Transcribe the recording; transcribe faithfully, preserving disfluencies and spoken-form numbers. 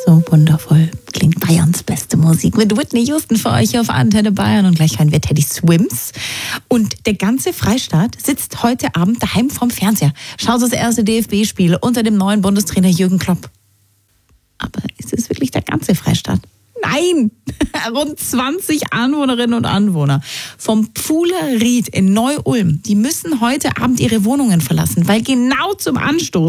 So wundervoll klingt Bayerns beste Musik mit Whitney Houston für euch auf Antenne Bayern. Und gleich hören wir Teddy Swims. Und der ganze Freistaat sitzt heute Abend daheim vorm Fernseher. Schaut das erste D F B-Spiel unter dem neuen Bundestrainer Jürgen Klopp. Aber ist es wirklich der ganze Freistaat? Nein! Rund zwanzig Anwohnerinnen und Anwohner vom Pfuhler Ried in Neu-Ulm, die müssen heute Abend ihre Wohnungen verlassen, weil genau zum Anstoß